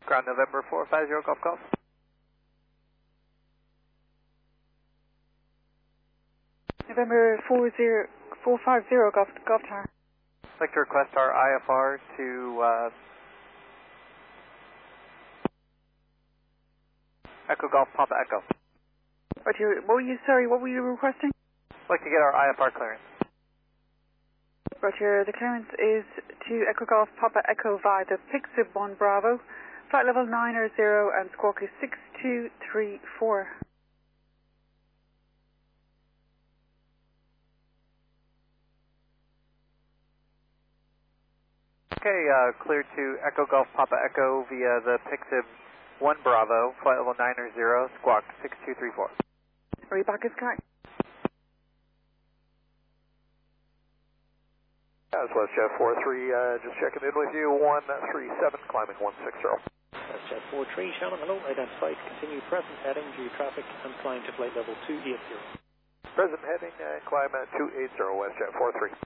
Ground November 450 Golf Golf. November 450 Golf Tower. I'd like to request our IFR to Echo Golf Papa Echo. What were you requesting? I'd like to get our IFR clearance. Roger, the clearance is to Echo Golf Papa Echo via the Pixib 1 Bravo, flight level 9 or 0 and squawk is 6234. Okay, cleared to Echo Golf Papa Echo via the Pixib 1 Bravo, flight level 9 or 0, squawk 6234. Are you back as correct? That's WestJet 43, just checking in with you, 137, climbing 160. WestJet 43, Shannon, hello, identified, continue present heading, due traffic, and climb to flight level 280. Present heading, climb at 280, WestJet 43.